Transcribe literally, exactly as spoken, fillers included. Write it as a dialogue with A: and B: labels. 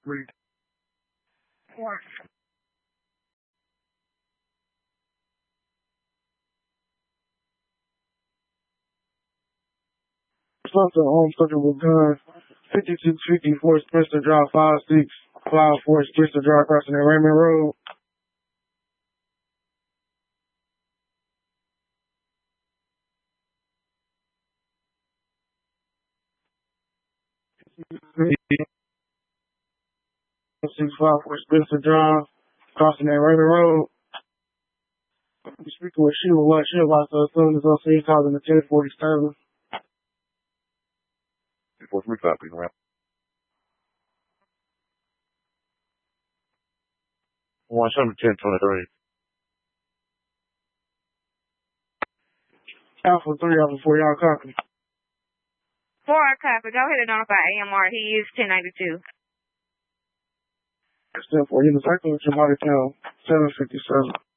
A: Read.
B: Four.
A: Something home stuck with gun. fifty-two fifty-four Spencer Drive, five six five four Spencer Drive, crossing the Raymond Road. six five four Spencer Drive, crossing that Raymond Road. I'm speaking with Sheila What? Sheila about to assume is on scene calling the ten forty-seven.
C: Before three copies around. One seven ten twenty three.
A: Alpha three, Alpha four, y'all copy.
B: Four, I copy. Go ahead and notify A M R. He is ten ninety-two.
A: Step four, you the cycle with your body count, seven fifty-seven.